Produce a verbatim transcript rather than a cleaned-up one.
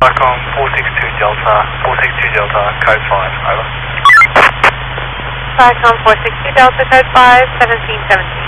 Falcon four six two Delta, four six two Delta, code five, over. Falcon four six two Delta, code five, seventeen seventeen.